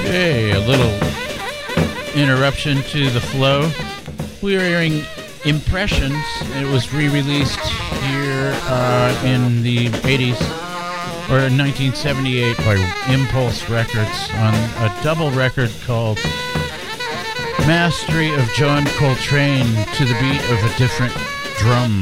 Okay, a little interruption to the flow. We are hearing Impressions. It was re-released here in the 80s, or 1978, by Impulse Records on a double record called Mastery of John Coltrane to the Beat of a Different Drum.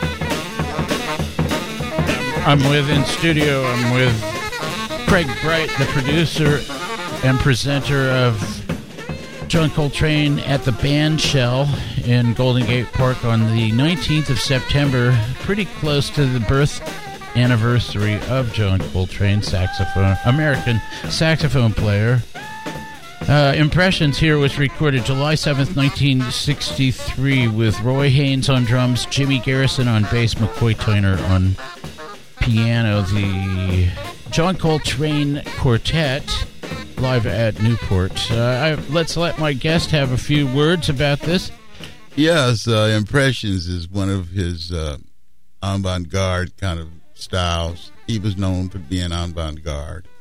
I'm in studio, I'm with Craig Bright, the producer and presenter of John Coltrane at the Band Shell in Golden Gate Park on the 19th of September, pretty close to the birth anniversary of John Coltrane, American saxophone player. Impressions here was recorded July 7th, 1963, with Roy Haynes on drums, Jimmy Garrison on bass, McCoy Tyner on piano. The John Coltrane Quartet, live at Newport. Let's let my guest have a few words about this. Yes, Impressions is one of his avant-garde kind of styles. He was known for being avant-garde.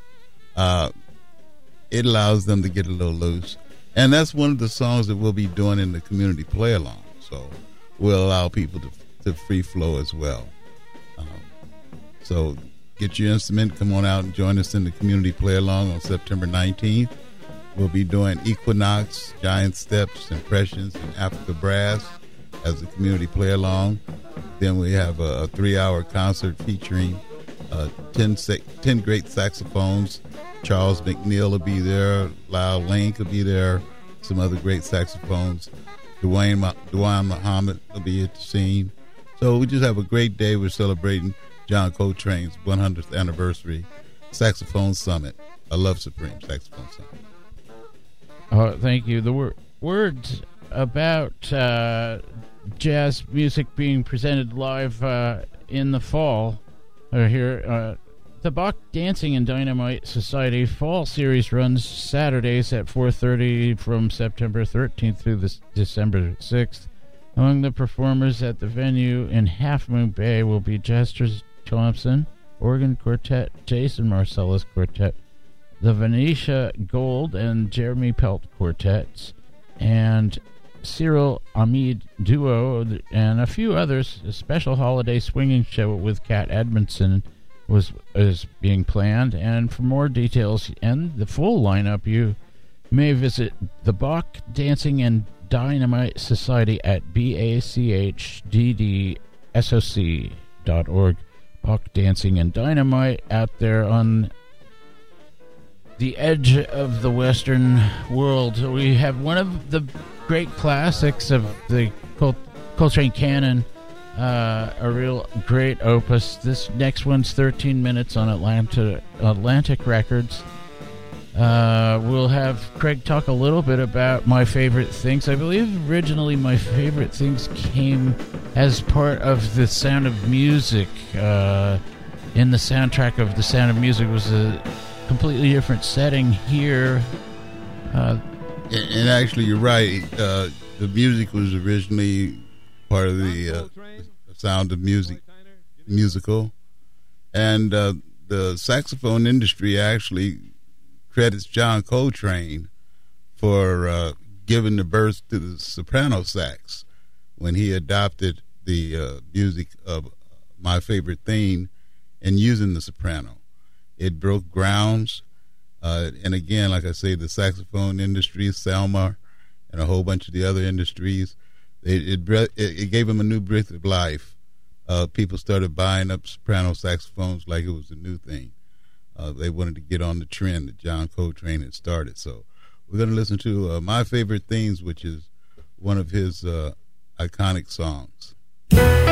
It allows them to get a little loose. And that's one of the songs that we'll be doing in the community play-along. So we'll allow people to free flow as well. So get your instrument, come on out and join us in the community play-along on September 19th. We'll be doing Equinox, Giant Steps, Impressions, and Africa Brass as a community play-along. Then we have a 3-hour concert featuring 10 great saxophones. Charles McNeil will be there, Lyle Link will be there, some other great saxophones. Duane Muhammad will be at the scene. So we just have a great day. We're celebrating John Coltrane's 100th anniversary saxophone summit, a Love Supreme saxophone summit. Oh, thank you. The words about jazz music being presented live in the fall are here. The Bach Dancing and Dynamite Society Fall Series runs Saturdays at 4:30 from September 13th through December 6th. Among the performers at the venue in Half Moon Bay will be Chester Thompson, Organ Quartet, Jason Marcellus Quartet, the Venetia Gold and Jeremy Pelt Quartets, and Cyril Ahmed Duo, and a few others. A special holiday swinging show with Kat Edmondson is being planned. And for more details and the full lineup, you may visit the Bach Dancing and Dynamite Society at bachddssoc.org. Bach Dancing and Dynamite out there on the edge of the Western world. We have one of the great classics of the Coltrane canon, a real great opus. This next one's 13 minutes on Atlantic Records. We'll have Craig talk a little bit about My Favorite Things. I believe originally My Favorite Things came as part of The Sound of Music. In the soundtrack of The Sound of Music was a completely different setting here. And actually, you're right. The music was originally part of the Sound of Music musical. And the saxophone industry actually credits John Coltrane for giving the birth to the soprano sax when he adopted the music of My Favorite Thing and using the soprano. It broke grounds. And again, like I say, the saxophone industry, Selma, and a whole bunch of the other industries, it gave them a new breath of life. People started buying up soprano saxophones like it was a new thing. They wanted to get on the trend that John Coltrane had started. So we're going to listen to My Favorite Things, which is one of his iconic songs.